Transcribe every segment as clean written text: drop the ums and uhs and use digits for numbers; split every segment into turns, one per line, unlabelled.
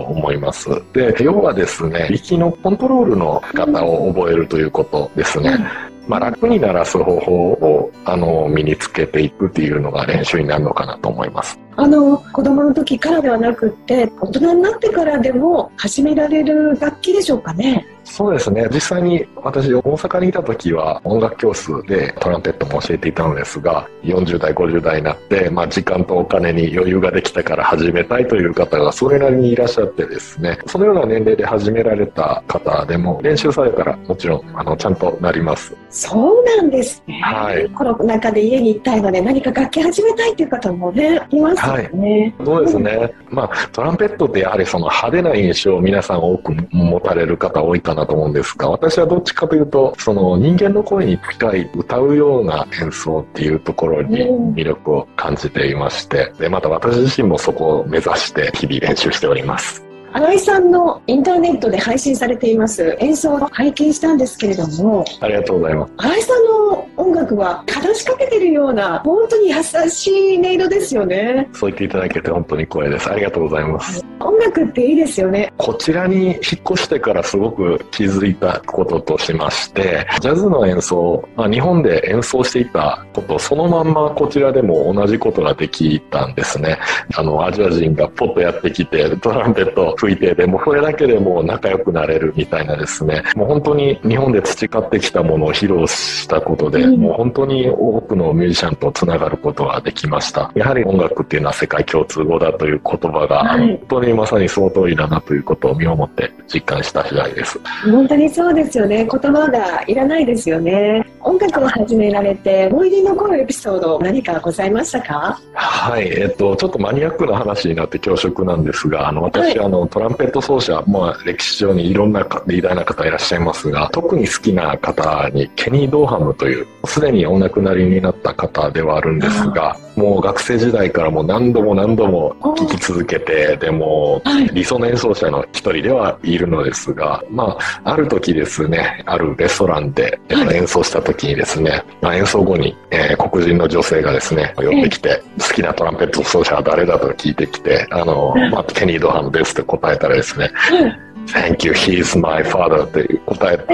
思います。で、要はですね、息のコントロールの仕方を覚えるということですね。楽に鳴らす方法を身につけていくっていうのが練習になるのかなと思います。
子供の時からではなくって大人になってからでも始められる楽器でしょうかね。
そうですね。実際に私大阪にいた時は音楽教室でトランペットも教えていたのですが、40代50代になって、時間とお金に余裕ができたから始めたいという方がそれなりにいらっしゃってですね、そのような年齢で始められた方でも練習されたらもちろんちゃんとなります。
そうなんですね。
はい。
コロナ禍で家にいたいので何か楽器始めたいという方もね、いますよね。
はい、そうですね。トランペットってやはりその派手な印象を皆さん多く持たれる方多いかなと思うんですが、私はどっちかというとその人間の声に近い歌うような演奏っていうところに魅力を感じていまして、でまた私自身もそこを目指して日々練習しております。
新井さんのインターネットで配信されています演奏を拝見したんですけれども、
ありがとうございます。
新井さんの音楽は話しかけてるような本当に優しい音色ですよね。
そう言っていただけて本当に光栄です。ありがとうございます。
音楽っていいですよね。
こちらに引っ越してからすごく気づいたこととしまして、ジャズの演奏、日本で演奏していたことそのまんまこちらでも同じことができたんですね。アジア人がポッとやってきてトランペット吹いて、でもこれだけでもう仲良くなれるみたいなですね、もう本当に日本で培ってきたものを披露したことで、もう本当に多くのミュージシャンとつながることができました。やはり音楽っていうのは世界共通語だという言葉が、本当にまさにその通りだなということを身をもって実感した次第です。
本当にそうですよね。言葉がいらないですよね。音楽を始められて思い出に残るエピソード何かございましたか？
はい、ちょっとマニアックな話になって恐縮なんですが、私、トランペット奏者、歴史上にいろんな偉大な方いらっしゃいますが、特に好きな方にケニー・ドーハムというすでにお亡くなりになった方ではあるんですが、もう学生時代からもう何度も聴き続けて、でも理想の演奏者の一人ではいるのですが、ある時ですね、あるレストランで演奏した時にですね、演奏後に、黒人の女性がですね寄ってきて、好きなトランペット奏者は誰だと聞いてきて、ケニー・ドーハムですって答えたらですね、Thank you, he's my father って答えた。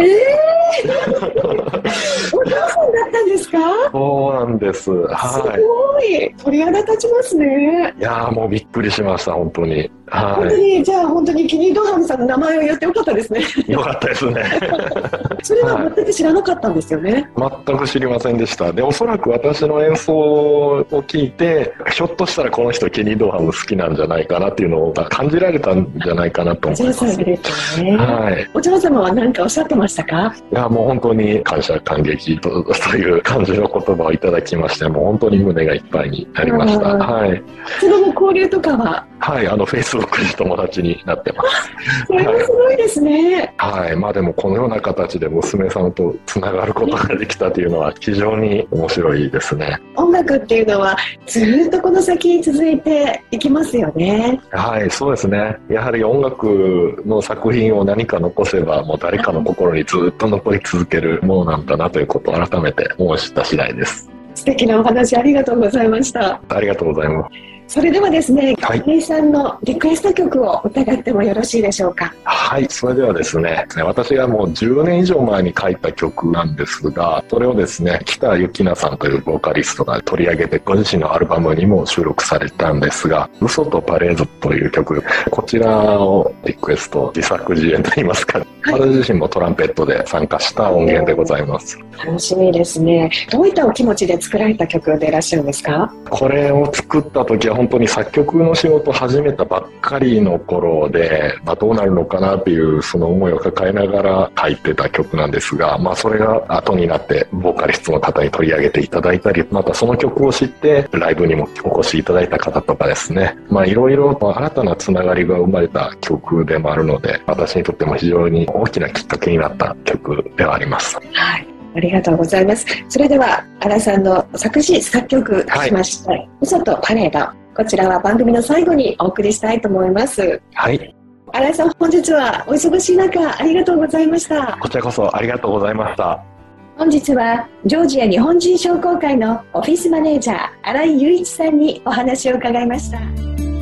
お父さんだったんですか？
そうなんです。はい。
すごい。鳥肌立ちますね。
いやー、もうびっくりしました、本当に。はい。
本当に、じゃあ本当にケニー・ドーハムさんの名前を言ってよかったですね。
よかったですね。
それは全く知らなかったんですよね。
全く知りませんでした。で、おそらく私の演奏を聞いて、ひょっとしたらこの人ケニー・ドーハム好きなんじゃないかなっていうのを感じられたんじゃないかなと思います。
はい。お嬢様は何かおっしゃってましたか？
いや、もう本当に感謝感激という感じの言葉をいただきまして、もう本当に胸がいっぱいになりました。はい。
その後交流とかは？
はい、Facebook で友達になってます。
それもすごいですね。
はい、でもこのような形で娘さんとつながることができたというのは非常に面白いですね。
音楽っていうのはずっとこの先続いていきますよね。
はい、そうですね。やはり音楽の作品を何か残せばもう誰かの心にずっと残り続けるものなんだなということを改めて思い知った次第です。
素敵なお話ありがとうございました。
ありがとうございます。
それではですね、
はい、
新井さんのリクエスト曲を伺ってもよろしいでしょうか。
はい、それではですね、私がもう10年以上前に書いた曲なんですが、それをですね、北由紀奈さんというボーカリストが取り上げて、ご自身のアルバムにも収録されたんですが、嘘とパレードという曲、こちらをリクエスト、自作自演といいますか、私自身もトランペットで参加した音源でございます。
楽しみですね。どういったお気持ちで作られた曲でいらっしゃるんですか？
これを作った時は本当に作曲の仕事を始めたばっかりの頃で、どうなるのかなっていうその思いを抱えながら書いてた曲なんですが、それが後になってボーカリストの方に取り上げていただいたり、またその曲を知ってライブにもお越しいただいた方とかですね、いろいろ新たなつながりが生まれた曲でもあるので、私にとっても非常に大きなきっかけになった曲ではあります。
はい、ありがとうございます。それでは新井さんの作詞作曲しました、嘘とパレード、こちらは番組の最後にお送りしたいと思います。
はい、
新井さん、本日はお忙しい中ありがとうございました。
こちらこそありがとうございました。
本日はジョージア日本人商工会のオフィスマネージャー新井雄一さんにお話を伺いました。